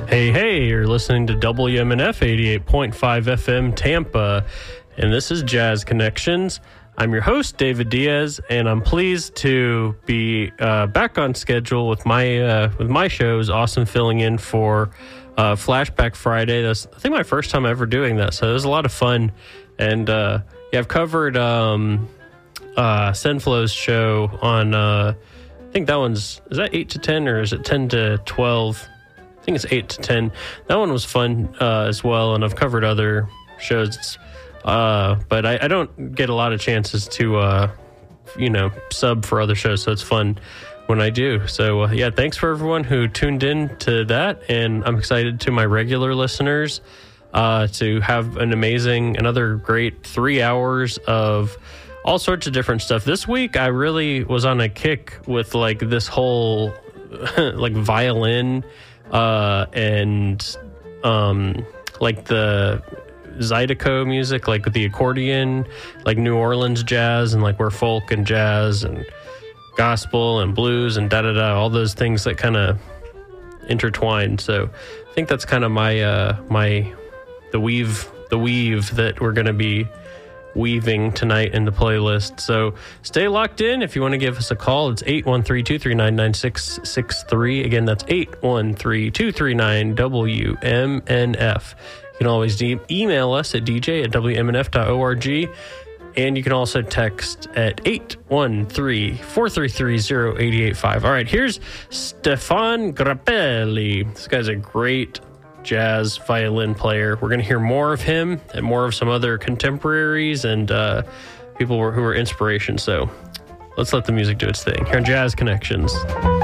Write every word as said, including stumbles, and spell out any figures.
Hey, hey, you're listening to W M N F eighty-eight point five F M Tampa, and this is Jazz Connections. I'm your host, David Diaz, and I'm pleased to be uh, back on schedule with my uh, with my shows. Awesome filling in for uh, Flashback Friday. That's, I think, my first time ever doing that, so it was a lot of fun. And uh, yeah, I've covered um, uh, Senflow's show on, uh, I think that one's, is that eight to ten or is it ten to twelve? I think it's eight to ten. That one was fun uh, as well, and I've covered other shows. Uh, but I, I don't get a lot of chances to, uh, you know, sub for other shows, so it's fun when I do. So, uh, yeah, thanks for everyone who tuned in to that, and I'm excited to my regular listeners uh, to have an amazing, another great three hours of all sorts of different stuff. This week, I really was on a kick with, like, this whole, like, violin uh, and, um, like, the Zydeco music, like with the accordion, like New Orleans jazz, and like where folk and jazz and gospel and blues and da da da, all those things that kind of intertwine. So I think that's kind of my uh my the weave the weave that we're going to be weaving tonight in the playlist. So stay locked in. If you want to give us a call, it's eight one three, two three nine, nine six six three. Again, that's eight one three, two three nine, W M N F. You can always de- email us at d j at w m n f dot org, and you can also text at eight one three, four three three, zero eight eight five. All right, here's Stefan Grappelli. This guy's a great jazz violin player. We're going to hear more of him and more of some other contemporaries and uh, people who are inspiration. So let's let the music do its thing here on Jazz Connections.